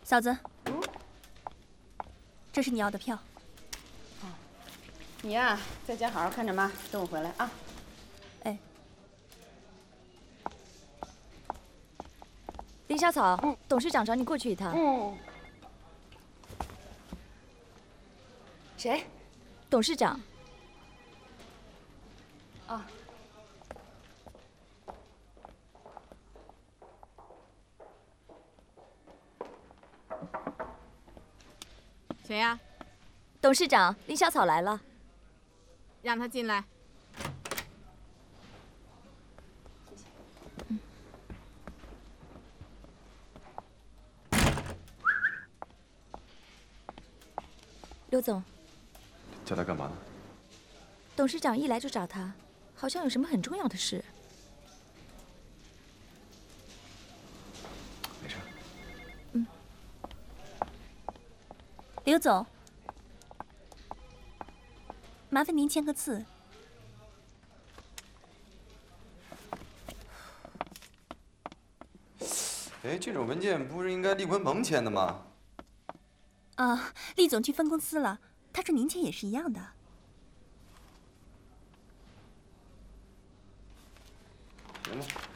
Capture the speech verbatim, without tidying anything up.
嫂子，嗯，这是你要的票。 哦，你呀，在家好好看着妈，等我回来啊。 哎， 林小草， 嗯， 董事长找你过去一趟。 嗯。谁？ 董事长。 啊。 谁呀？ 董事长，林小草来了， 让他进来。 嗯、刘总， 叫他干嘛呢？ 董事长一来就找他，好像有什么很重要的事。 没事。 嗯。 刘总，麻烦您签个字。 哎，这种文件不是应该厉坤鹏签的吗？ 啊，厉总去分公司了，他说您签也是一样的。 行吧。